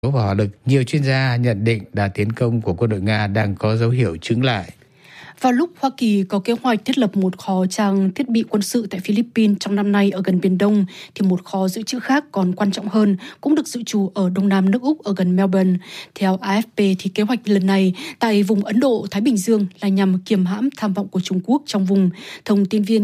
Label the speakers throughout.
Speaker 1: và hỏa lực, nhiều chuyên gia nhận định đà tiến công của quân đội Nga đang có dấu hiệu chững lại.
Speaker 2: Vào lúc Hoa Kỳ có kế hoạch thiết lập một kho trang thiết bị quân sự tại Philippines trong năm nay ở gần Biển Đông, thì một kho dự trữ khác còn quan trọng hơn cũng được dự trù ở đông nam nước Úc ở gần Melbourne. Theo AFP thì kế hoạch lần này tại vùng Ấn Độ-Thái Bình Dương là nhằm kiềm hãm tham vọng của Trung Quốc trong vùng. Thông tin viên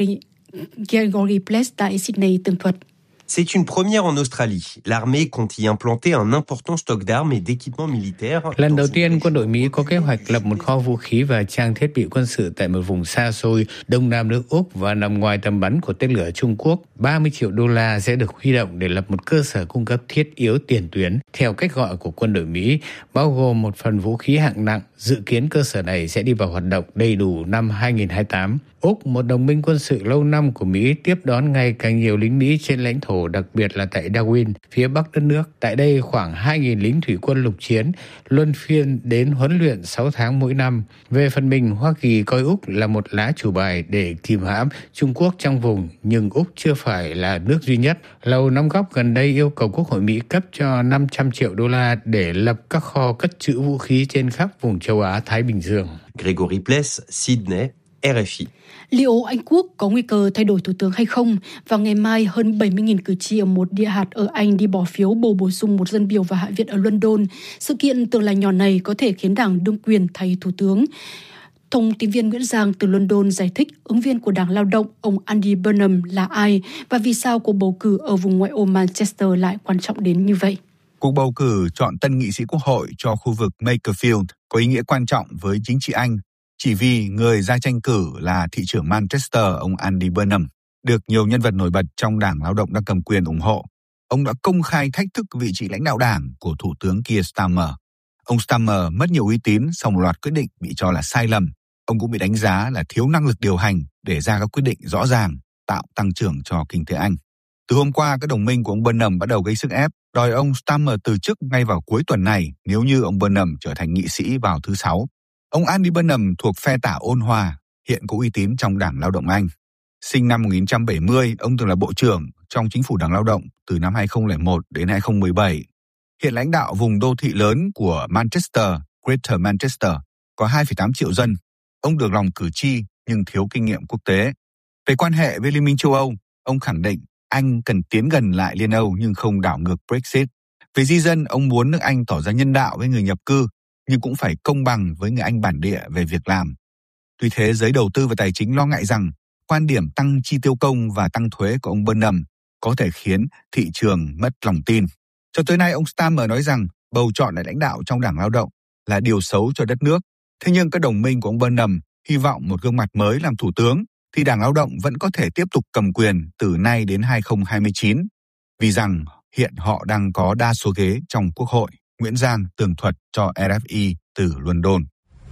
Speaker 2: Gregory Place tại Sydney tường thuật.
Speaker 3: C'est une première en Australie. L'armée compte y implanter un important stock d'armes et d'équipements militaires.
Speaker 1: Lần đầu tiên, quân đội Mỹ có kế hoạch lập một kho vũ khí và trang thiết bị quân sự tại một vùng xa xôi đông nam nước Úc và nằm ngoài tầm bắn của tên lửa Trung Quốc. 30 triệu đô la sẽ được huy động để lập một cơ sở cung cấp thiết yếu tiền tuyến, theo cách gọi của quân đội Mỹ, bao gồm một phần vũ khí hạng nặng. Dự kiến cơ sở này sẽ đi vào hoạt động đầy đủ năm 2028. Úc, một đồng minh quân sự lâu năm của Mỹ, tiếp đón ngày càng nhiều lính Mỹ trên lãnh thổ, đặc biệt là tại Darwin, phía bắc đất nước. Tại đây, khoảng 2.000 lính thủy quân lục chiến luân phiên đến huấn luyện 6 tháng mỗi năm. Về phần mình, Hoa Kỳ coi Úc là một lá chủ bài để kìm hãm Trung Quốc trong vùng, nhưng Úc chưa phải là nước duy nhất. Lầu Năm Góc gần đây yêu cầu Quốc hội Mỹ cấp cho 500 triệu đô la để lập các kho cất trữ vũ khí trên khắp vùng châu Á-Thái Bình Dương.
Speaker 3: Gregory Place, Sydney, RFI.
Speaker 2: Liệu Anh Quốc có nguy cơ thay đổi thủ tướng hay không? Vào ngày mai, hơn 70.000 cử tri ở một địa hạt ở Anh đi bỏ phiếu bầu bổ sung một dân biểu vào Hạ viện ở London. Sự kiện tưởng là nhỏ này có thể khiến đảng đương quyền thay thủ tướng. Thông tin viên Nguyễn Giang từ London giải thích ứng viên của Đảng Lao động, ông Andy Burnham là ai và vì sao cuộc bầu cử ở vùng ngoại ô Manchester lại quan trọng đến như vậy.
Speaker 4: Cuộc bầu cử chọn tân nghị sĩ quốc hội cho khu vực Makerfield có ý nghĩa quan trọng với chính trị Anh, chỉ vì người ra tranh cử là thị trưởng Manchester, ông Andy Burnham, được nhiều nhân vật nổi bật trong Đảng Lao động đang cầm quyền ủng hộ. Ông đã công khai thách thức vị trí lãnh đạo đảng của Thủ tướng Keir Starmer. Ông Starmer mất nhiều uy tín sau một loạt quyết định bị cho là sai lầm. Ông cũng bị đánh giá là thiếu năng lực điều hành để ra các quyết định rõ ràng, tạo tăng trưởng cho kinh tế Anh. Từ hôm qua, các đồng minh của ông Burnham bắt đầu gây sức ép, đòi ông Starmer từ chức ngay vào cuối tuần này nếu như ông Burnham trở thành nghị sĩ vào thứ Sáu. Ông Andy Burnham thuộc phe tả ôn hòa, hiện có uy tín trong Đảng Lao động Anh. Sinh năm 1970, ông từng là bộ trưởng trong chính phủ Đảng Lao động từ năm 2001 đến 2017. Hiện lãnh đạo vùng đô thị lớn của Manchester, Greater Manchester, có 2,8 triệu dân. Ông được lòng cử tri nhưng thiếu kinh nghiệm quốc tế. Về quan hệ với Liên minh châu Âu, ông khẳng định Anh cần tiến gần lại Liên Âu nhưng không đảo ngược Brexit. Về di dân, ông muốn nước Anh tỏ ra nhân đạo với người nhập cư, nhưng cũng phải công bằng với người Anh bản địa về việc làm. Tuy thế, giới đầu tư và tài chính lo ngại rằng quan điểm tăng chi tiêu công và tăng thuế của ông Burnham có thể khiến thị trường mất lòng tin. Cho tới nay, ông Starmer nói rằng bầu chọn lại lãnh đạo trong Đảng Lao động là điều xấu cho đất nước. Thế nhưng các đồng minh của ông Burnham hy vọng một gương mặt mới làm thủ tướng thì Đảng Lao động vẫn có thể tiếp tục cầm quyền từ nay đến 2029, vì rằng hiện họ đang có đa số ghế trong Quốc hội. Nguyễn Giang tường thuật cho RFI từ London.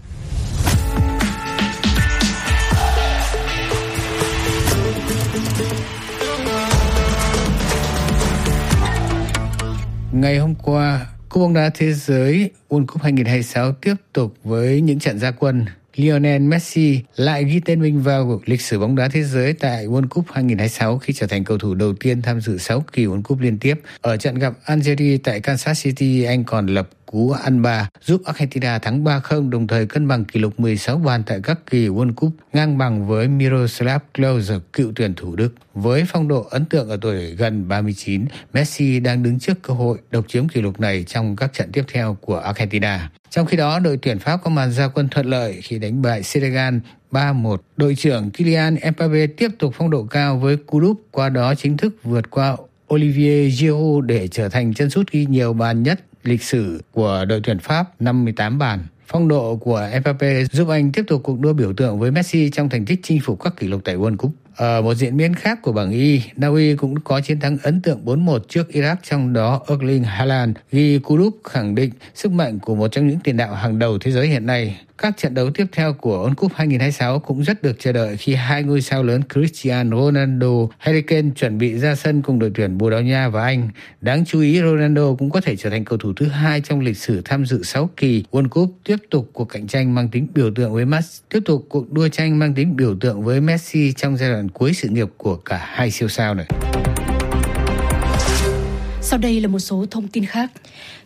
Speaker 1: Ngày hôm qua, Cúp bóng đá thế giới World Cup 2026 tiếp tục với những trận ra quân. Lionel Messi lại ghi tên mình vào lịch sử bóng đá thế giới tại World Cup 2026 khi trở thành cầu thủ đầu tiên tham dự 6 kỳ World Cup liên tiếp. Ở trận gặp Algeria tại Kansas City, anh còn lập cú ăn ba giúp Argentina thắng 3-0, đồng thời cân bằng kỷ lục 16 bàn tại các kỳ World Cup, ngang bằng với Miroslav Klose, cựu tuyển thủ Đức. Với phong độ ấn tượng ở tuổi gần 39, Messi đang đứng trước cơ hội độc chiếm kỷ lục này trong các trận tiếp theo của Argentina. Trong khi đó, đội tuyển Pháp có màn ra quân thuận lợi khi đánh bại Senegal 3-1. Đội trưởng Kylian Mbappé tiếp tục phong độ cao với cú đúp, qua đó chính thức vượt qua Olivier Giroud để trở thành chân sút ghi nhiều bàn nhất lịch sử của đội tuyển Pháp, 58 bàn. Phong độ của Mbappé giúp anh tiếp tục cuộc đua biểu tượng với Messi trong thành tích chinh phục các kỷ lục tại World Cup. Ở một diễn biến khác của bảng Y, Na Uy cũng có chiến thắng ấn tượng 4-1 trước Iraq, trong đó Erling Haaland ghi cú đúp khẳng định sức mạnh của một trong những tiền đạo hàng đầu thế giới hiện nay. Các trận đấu tiếp theo của World Cup 2026 cũng rất được chờ đợi khi hai ngôi sao lớn Cristiano Ronaldo, Harry Kane chuẩn bị ra sân cùng đội tuyển Bồ Đào Nha và Anh. Đáng chú ý, Ronaldo cũng có thể trở thành cầu thủ thứ hai trong lịch sử tham dự 6 kỳ World Cup, tiếp tục cuộc cạnh tranh mang tính biểu tượng với tiếp tục cuộc đua tranh mang tính biểu tượng với Messi trong giai đoạn cuối sự nghiệp của cả hai siêu sao này.
Speaker 2: Sau đây là một số thông tin khác.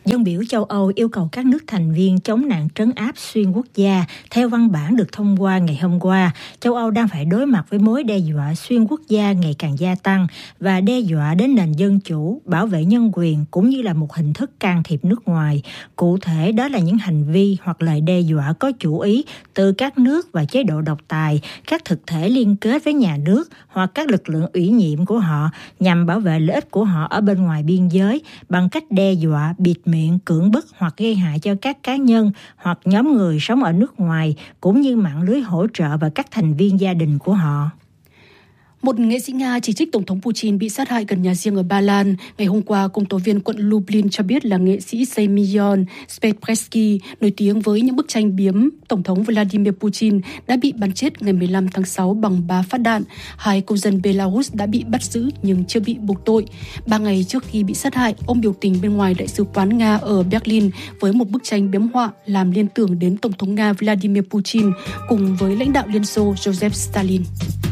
Speaker 5: Dân biểu châu Âu yêu cầu các nước thành viên chống nạn trấn áp xuyên quốc gia. Theo văn bản được thông qua ngày hôm qua, châu Âu đang phải đối mặt với mối đe dọa xuyên quốc gia ngày càng gia tăng và đe dọa đến nền dân chủ, bảo vệ nhân quyền cũng như là một hình thức can thiệp nước ngoài. Cụ thể, đó là những hành vi hoặc lời đe dọa có chủ ý từ các nước và chế độ độc tài, các thực thể liên kết với nhà nước hoặc các lực lượng ủy nhiệm của họ nhằm bảo vệ lợi ích của họ ở bên ngoài biên giới bằng cách đe dọa, bịt miệng, cưỡng bức hoặc gây hại cho các cá nhân hoặc nhóm người sống ở nước ngoài, cũng như mạng lưới hỗ trợ và các thành viên gia đình của họ.
Speaker 2: Một nghệ sĩ Nga chỉ trích Tổng thống Putin bị sát hại gần nhà riêng ở Ba Lan. Ngày hôm qua, công tố viên quận Lublin cho biết là nghệ sĩ Semyon Spepresky, nổi tiếng với những bức tranh biếm Tổng thống Vladimir Putin, đã bị bắn chết ngày 15 tháng 6 bằng 3 phát đạn. 2 công dân Belarus đã bị bắt giữ nhưng chưa bị buộc tội. 3 ngày trước khi bị sát hại, ông biểu tình bên ngoài Đại sứ quán Nga ở Berlin với một bức tranh biếm họa làm liên tưởng đến Tổng thống Nga Vladimir Putin cùng với lãnh đạo Liên Xô Joseph Stalin.